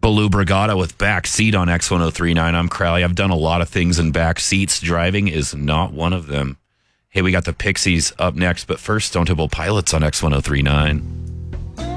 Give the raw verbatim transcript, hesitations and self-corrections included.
Baloo Brigada with Backseat on X ten thirty-nine. I'm Crowley. I've done a lot of things in back seats. Driving is not one of them. Hey, we got the Pixies up next, but first, Stone Temple Pilots on X ten thirty-nine.